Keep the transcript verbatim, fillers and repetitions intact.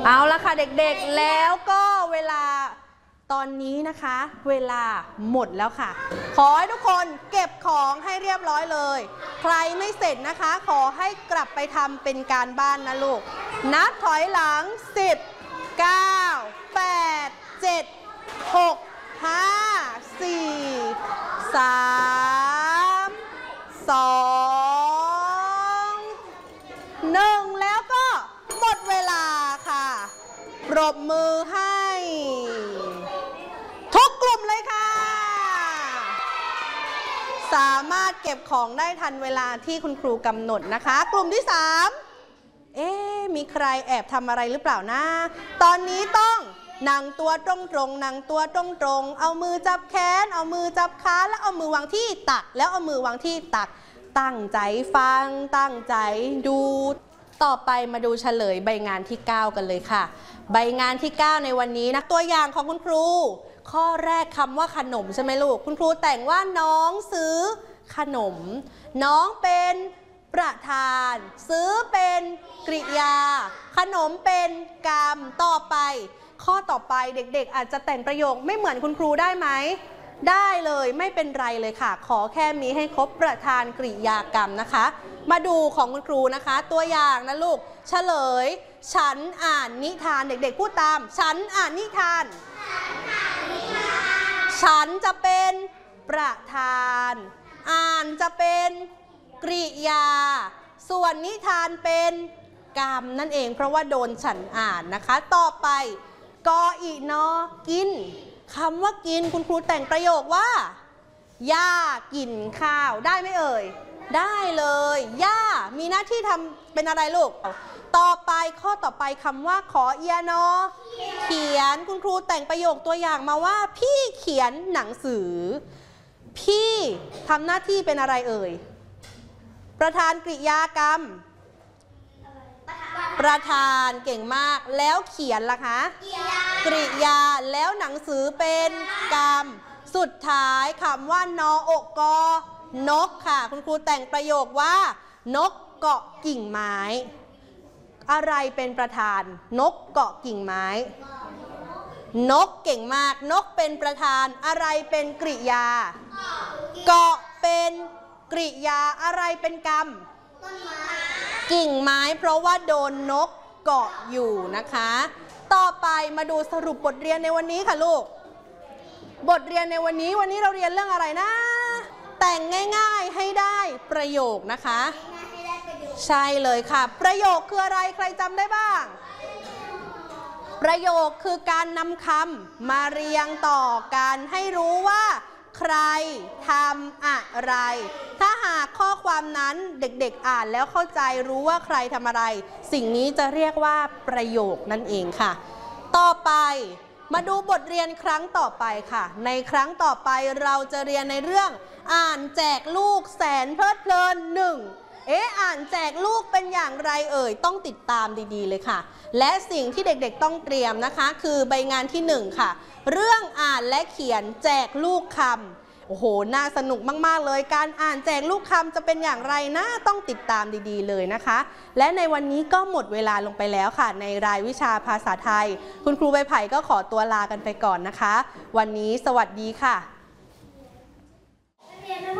เอาละค่ะเด็กๆแล้วก็เวลาตอนนี้นะคะเวลาหมดแล้วค่ะขอให้ทุกคนเก็บของให้เรียบร้อยเลยใครไม่เสร็จนะคะขอให้กลับไปทำเป็นการบ้านนะลูกนับถอยหลังสิบ เก้า แปด เจ็ด หก ห้า สี่ สาม สอง หนึ่งแล้วก็หมดเวลาค่ะปรบมือให้ทุกกลุ่มเลยค่ะสามารถเก็บของได้ทันเวลาที่คุณครูกำหนดนะคะกลุ่มที่สามเอ๊ะมีใครแอบทำอะไรหรือเปล่านะตอนนี้ต้องนั่งตัวตรงๆนั่งตัวตรงๆเอามือจับแขนเอามือจับขาแล้วเอามือวางที่ตักแล้วเอามือวางที่ตักตั้งใจฟังตั้งใจดูต่อไปมาดูเฉลยใบงานที่เก้ากันเลยค่ะใบงานที่เก้าในวันนี้นะตัวอย่างของคุณครูข้อแรกคำว่าขนมใช่ไหมลูกคุณครูแต่งว่าน้องซื้อขนมน้องเป็นประธานซื้อเป็นกริยาขนมเป็นกรรมต่อไปข้อต่อไปเด็กๆอาจจะแต่งประโยคไม่เหมือนคุณครูได้ไหมได้เลยไม่เป็นไรเลยค่ะขอแค่มีให้ครบประธานกริยากรรมนะคะมาดูของคุณครูนะคะตัวอย่างนะลูกเฉลยฉันอ่านนิทานเด็กๆพูดตามฉันอ่านนิทานฉันจะเป็นประธานอ่านจะเป็นกริยาส่วนนิทานเป็นกรรมนั่นเองเพราะว่าโดนฉันอ่านนะคะต่อไปกออีนอกินคำว่ากินคุณครูแต่งประโยคว่าย่ากินข้าวได้ไหมเอ่ยได้เลยย่ามีหน้าที่ทำเป็นอะไรลูกต่อไปข้อต่อไปคำว่าขอเอียนอเขียนคุณครูแต่งประโยคตัวอย่างมาว่าพี่เขียนหนังสือพี่ทำหน้าที่เป็นอะไรเอ่ยประธานกริยากรรมประธานเก่งมากแล้วเขียนล่ะคะกริยาแล้วหนังสือเป็นกรรมสุดท้ายคำว่านออกกนกค่ะคุณครูแต่งประโยคว่านกเกาะกิ่งไม้อะไรเป็นประธานนกเกาะกิ่งไม้นกเก่งมากนกเป็นประธานอะไรเป็นกริยาเกาะเป็นกริยาอะไรเป็นกรรมกิ่งไม้เพราะว่าโดนนกเกาะอยู่นะคะต่อไปมาดูสรุปบทเรียนในวันนี้ค่ะลูกบทเรียนในวันนี้วันนี้เราเรียนเรื่องอะไรนะแต่งง่ายๆให้ได้ประโยคนะคะใช่เลยค่ะประโยคคืออะไรใครจำได้บ้างประโยคคือการนำคำมาเรียงต่อกันให้รู้ว่าใครทำอะไรถ้าหากข้อความนั้นเด็กๆอ่านแล้วเข้าใจรู้ว่าใครทำอะไรสิ่งนี้จะเรียกว่าประโยคนั่นเองค่ะต่อไปมาดูบทเรียนครั้งต่อไปค่ะในครั้งต่อไปเราจะเรียนในเรื่องอ่านแจกลูกแสนเพลิดเพลินหนึ่งเอ๊ะอ่านแจกลูกเป็นอย่างไรเอ่ยต้องติดตามดีๆเลยค่ะและสิ่งที่เด็กๆต้องเตรียมนะคะคือใบงานที่หนึ่งค่ะเรื่องอ่านและเขียนแจกลูกคำโอ้โหน่าสนุกมากๆเลยการอ่านแจกลูกคำจะเป็นอย่างไรนะต้องติดตามดีๆเลยนะคะและในวันนี้ก็หมดเวลาลงไปแล้วค่ะในรายวิชาภาษาไทยคุณครูใบไผ่ก็ขอตัวลากันไปก่อนนะคะวันนี้สวัสดีค่ะ